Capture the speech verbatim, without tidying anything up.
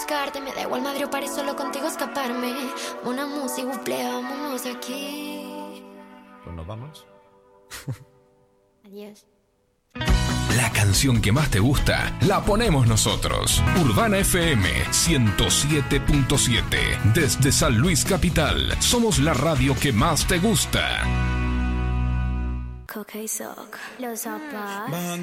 buscarte. Me da igual Madrid o París, solo contigo escaparme. Una música, buple, vámonos de aquí. Pues nos vamos. Adiós. La canción que más te gusta la ponemos nosotros. Urbana F M ciento siete punto siete. Desde San Luis Capital. Somos la radio que más te gusta. Coca y Sock. Los zapatos.